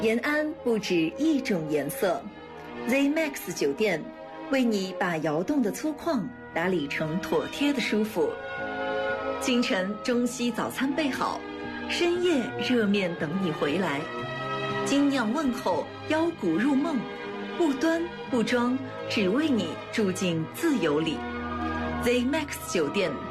延安不止一种颜色 ，ZMAX 酒店为你把窑洞的粗犷打理成妥帖的舒服。清晨中西早餐备好，深夜热面等你回来。精酿问候，腰鼓入梦，不端不装，只为你住进自由里。ZMAX 酒店